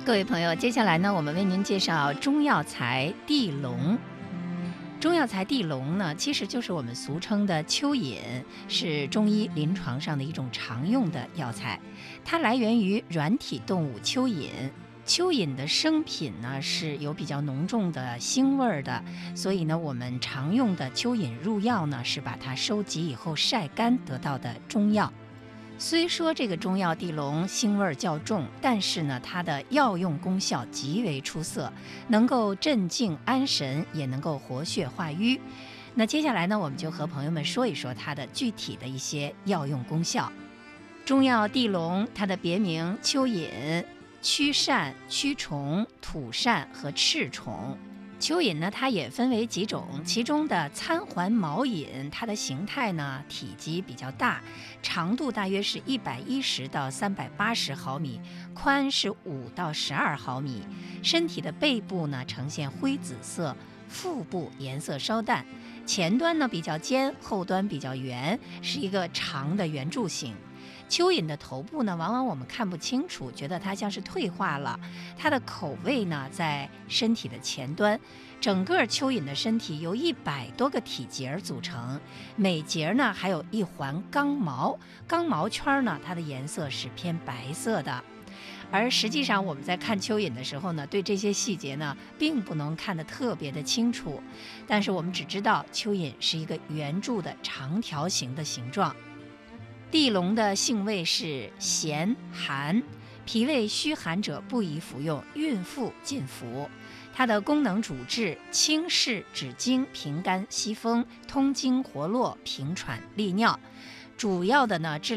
各位朋友，接下来呢，我们为您介绍中药材地龙。中药材地龙呢，其实就是我们俗称的蚯蚓，是中医临床上的一种常用的药材。它来源于软体动物蚯蚓。蚯蚓的生品呢是有比较浓重的腥味儿的，所以呢，我们常用的蚯蚓入药呢是把它收集以后晒干得到的中药。虽说这个中药地龙腥味较重，但是呢，它的药用功效极为出色，能够镇静安神，也能够活血化瘀。那接下来呢，我们就和朋友们说一说它的具体的一些药用功效。中药地龙，它的别名蚯蚓、驱疝、驱虫、吐疝和赤虫。蚯蚓呢，它也分为几种，其中的参环毛蚓，它的形态呢体积比较大，长度大约是110到380毫米，宽是5到12毫米，身体的背部呢呈现灰紫色，腹部颜色稍淡，前端呢比较尖，后端比较圆，是一个长的圆柱形。蚯蚓的头部呢，往往我们看不清楚，觉得它像是退化了。它的口胃呢，在身体的前端。整个蚯蚓的身体由100多个体节组成，每节呢还有一环刚毛，刚毛圈呢，它的颜色是偏白色的。而实际上我们在看蚯蚓的时候呢，对这些细节呢，并不能看得特别的清楚，但是我们只知道蚯蚓是一个圆柱的长条形的形状。地龙的性味是咸寒，脾胃虚寒者不宜服用，孕妇禁服。它的功能主治清释、止痉、平肝、息风、通经活络、平喘、利尿。主要的呢治